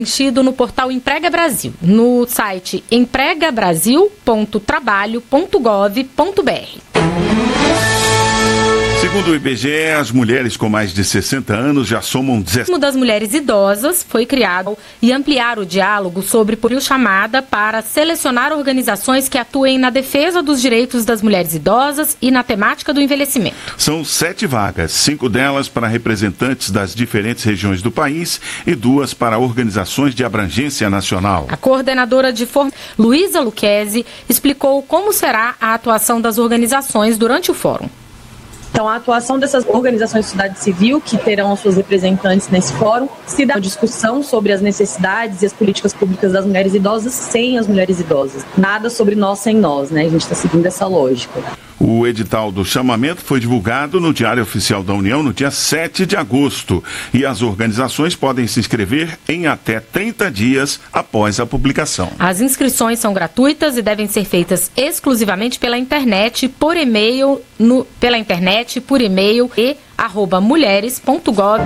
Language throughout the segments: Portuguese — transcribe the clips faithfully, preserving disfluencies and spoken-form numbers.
Preenchido no portal Emprega Brasil, no site emprega brasil ponto trabalho ponto gov ponto br. Segundo o I B G E, as mulheres com mais de sessenta anos já somam dezessete... O das mulheres idosas foi criado e ampliar o diálogo sobre por chamada para selecionar organizações que atuem na defesa dos direitos das mulheres idosas e na temática do envelhecimento. São sete vagas, cinco delas para representantes das diferentes regiões do país e duas para organizações de abrangência nacional. A coordenadora de formação, Luísa Luquezzi, explicou como será a atuação das organizações durante o fórum. Então, a atuação dessas organizações de sociedade civil, que terão suas representantes nesse fórum, se dá uma discussão sobre as necessidades e as políticas públicas das mulheres idosas sem as mulheres idosas. Nada sobre nós sem nós, né? A gente está seguindo essa lógica. O edital do chamamento foi divulgado no Diário Oficial da União no dia sete de agosto e as organizações podem se inscrever em até trinta dias após a publicação. As inscrições são gratuitas e devem ser feitas exclusivamente pela internet, por e-mail, no, pela internet, por e-mail e arroba mulheres ponto gov.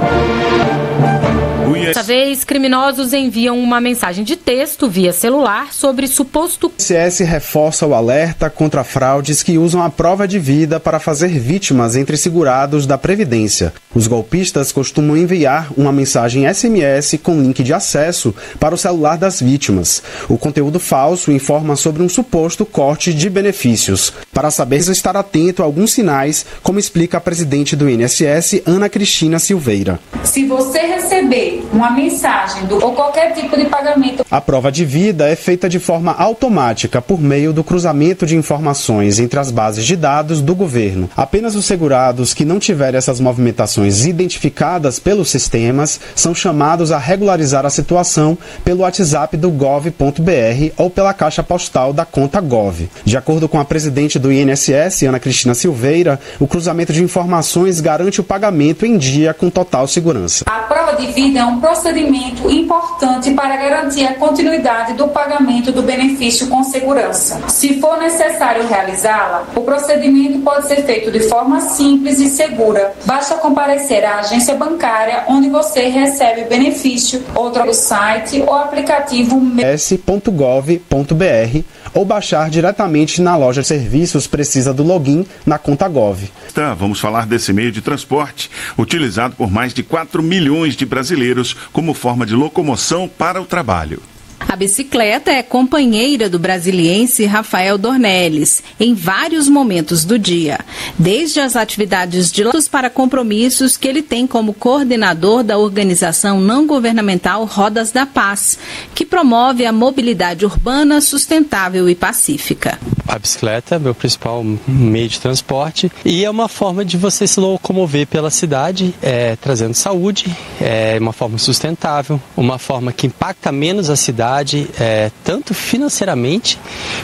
Dessa vez, criminosos enviam uma mensagem de texto via celular sobre suposto... O I N S S reforça o alerta contra fraudes que usam a prova de vida para fazer vítimas entre segurados da Previdência. Os golpistas costumam enviar uma mensagem S M S com link de acesso para o celular das vítimas. O conteúdo falso informa sobre um suposto corte de benefícios. Para saber, estar atento a alguns sinais, como explica a presidente do I N S S, Ana Cristina Silveira. Se você receber uma mensagem do, ou qualquer tipo de pagamento. A prova de vida é feita de forma automática por meio do cruzamento de informações entre as bases de dados do governo. Apenas os segurados que não tiverem essas movimentações identificadas pelos sistemas são chamados a regularizar a situação pelo WhatsApp do gov ponto br ou pela caixa postal da conta Gov. De acordo com a presidente do I N S S, Ana Cristina Silveira, o cruzamento de informações garante o pagamento em dia com total segurança. A prova de vida é um procedimento importante para garantir a continuidade do pagamento do benefício com segurança. Se for necessário realizá-la, o procedimento pode ser feito de forma simples e segura. Basta comparecer à agência bancária onde você recebe o benefício, outro site ou aplicativo s ponto gov ponto br ou baixar diretamente na loja de serviços precisa do login na conta Gov. Tá, vamos falar desse meio de transporte utilizado por mais de quatro milhões de brasileiros como forma de locomoção para o trabalho. A bicicleta é companheira do brasiliense Rafael Dornelles em vários momentos do dia, desde as atividades de laços para compromissos que ele tem como coordenador da organização não governamental Rodas da Paz, que promove a mobilidade urbana sustentável e pacífica. A bicicleta é meu principal meio de transporte e é uma forma de você se locomover pela cidade, é, trazendo saúde, é uma forma sustentável, uma forma que impacta menos a cidade, é, tanto financeiramente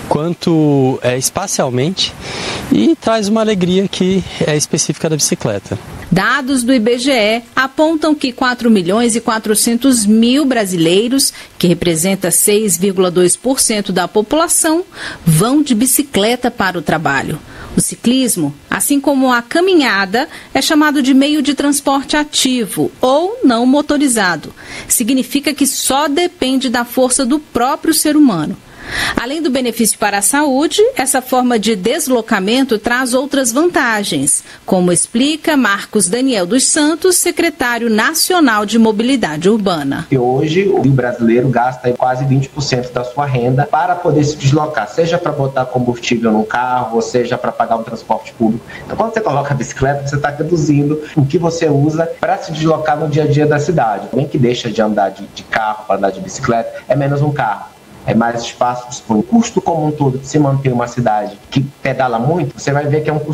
quanto é, espacialmente, e traz uma alegria que é específica da bicicleta. Dados do I B G E apontam que quatro milhões e quatrocentos mil brasileiros, que representa seis vírgula dois por cento da população, vão de bicicleta para o trabalho. O ciclismo, assim como a caminhada, é chamado de meio de transporte ativo ou não motorizado. Significa que só depende da força do próprio ser humano. Além do benefício para a saúde, essa forma de deslocamento traz outras vantagens, como explica Marcos Daniel dos Santos, secretário nacional de mobilidade urbana. E hoje o brasileiro gasta quase vinte por cento da sua renda para poder se deslocar, seja para botar combustível no carro, ou seja para pagar um transporte público. Então, quando você coloca a bicicleta, você está reduzindo o que você usa para se deslocar no dia a dia da cidade. Alguém que deixa de andar de, de carro para andar de bicicleta é menos um carro. É mais espaço, dispõe. O custo como um todo de se manter uma cidade que pedala muito, você vai ver que é um custo